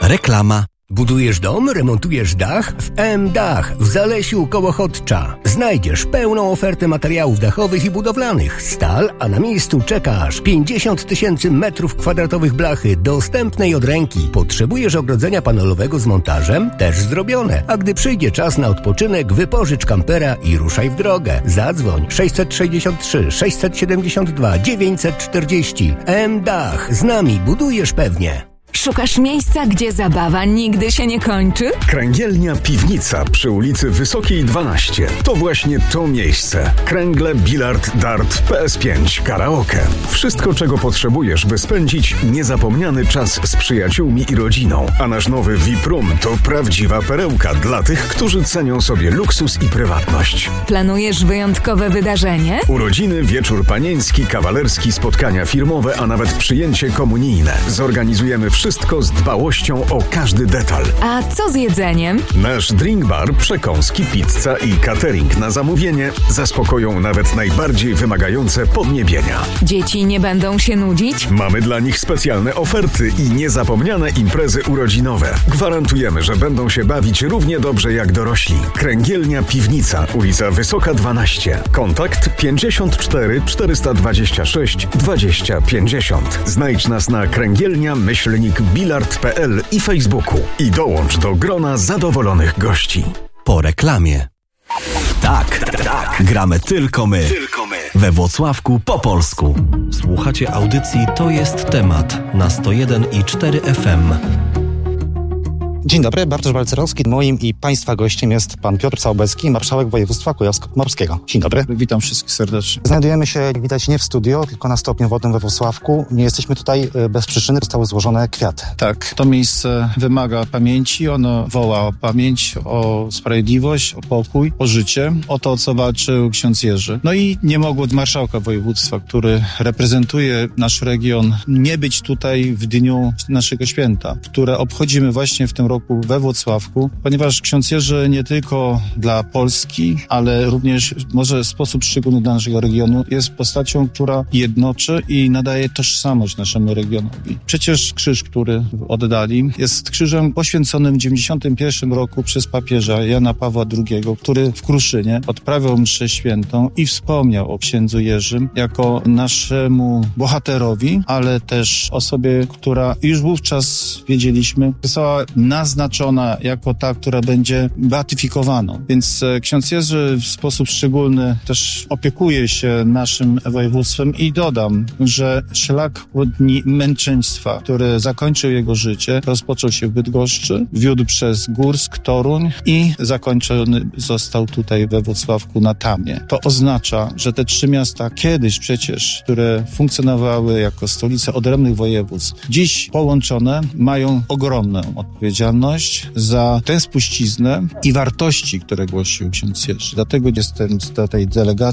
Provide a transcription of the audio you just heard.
Reklama. Budujesz dom, remontujesz dach? W M-Dach w Zalesiu koło Chodcza znajdziesz pełną ofertę materiałów dachowych i budowlanych. Stal, a na miejscu czeka aż 50 000 metrów kwadratowych blachy dostępnej od ręki. Potrzebujesz ogrodzenia panelowego z montażem? Też zrobione. A gdy przyjdzie czas na odpoczynek, wypożycz kampera i ruszaj w drogę. Zadzwoń 663 672 940. M-Dach. Z nami budujesz pewnie. Szukasz miejsca, gdzie zabawa nigdy się nie kończy? Kręgielnia Piwnica przy ulicy Wysokiej 12. To właśnie to miejsce. Kręgle, bilard, dart, PS5, karaoke. Wszystko, czego potrzebujesz, by spędzić niezapomniany czas z przyjaciółmi i rodziną. A nasz nowy VIP Room to prawdziwa perełka dla tych, którzy cenią sobie luksus i prywatność. Planujesz wyjątkowe wydarzenie? Urodziny, wieczór panieński, kawalerski, spotkania firmowe, a nawet przyjęcie komunijne. Zorganizujemy wszystko z dbałością o każdy detal. A co z jedzeniem? Nasz drink bar, przekąski, pizza i catering na zamówienie zaspokoją nawet najbardziej wymagające podniebienia. Dzieci nie będą się nudzić? Mamy dla nich specjalne oferty i niezapomniane imprezy urodzinowe. Gwarantujemy, że będą się bawić równie dobrze jak dorośli. Kręgielnia Piwnica, ulica Wysoka 12. Kontakt 54 426 20 50. Znajdź nas na kręgielnia-bilard.pl i Facebooku i dołącz do grona zadowolonych gości. Po reklamie. Tak. Gramy tylko my. We Włocławku po polsku. Słuchacie audycji To jest temat na 101,4 FM. Dzień dobry, Bartosz Balcerowski. Moim i Państwa gościem jest pan Piotr Całobecki, marszałek województwa kujawsko-pomorskiego. Dzień dobry. Witam wszystkich serdecznie. Znajdujemy się, jak widać, nie w studio, tylko na stopniu wodnym we Włocławku. Nie jesteśmy tutaj bez przyczyny, zostały złożone kwiaty. Tak, to miejsce wymaga pamięci, ono woła o pamięć, o sprawiedliwość, o pokój, o życie, o to, o co walczył ksiądz Jerzy. No i nie mogło marszałka województwa, który reprezentuje nasz region, nie być tutaj w dniu naszego święta, które obchodzimy właśnie w tym roku we Włocławku, ponieważ ksiądz Jerzy nie tylko dla Polski, ale również może w sposób szczególny dla naszego regionu jest postacią, która jednoczy i nadaje tożsamość naszemu regionowi. Przecież krzyż, który oddali, jest krzyżem poświęconym w 91 roku przez papieża Jana Pawła II, który w Kruszynie odprawiał mszę świętą i wspomniał o księdzu Jerzym jako naszemu bohaterowi, ale też osobie, która już wówczas wiedzieliśmy, została naznaczona jako ta, która będzie beatyfikowana. Więc ksiądz Jerzy w sposób szczególny też opiekuje się naszym województwem i dodam, że szlak dni męczeństwa, który zakończył jego życie, rozpoczął się w Bydgoszczy, wiódł przez Górsk, Toruń i zakończony został tutaj we Włocławku na Tamie. To oznacza, że te trzy miasta kiedyś przecież, które funkcjonowały jako stolice odrębnych województw, dziś połączone mają ogromną odpowiedzialność za tę spuściznę i wartości, które głosił ksiądz Jerzy. Dlatego jestem z tej delegacji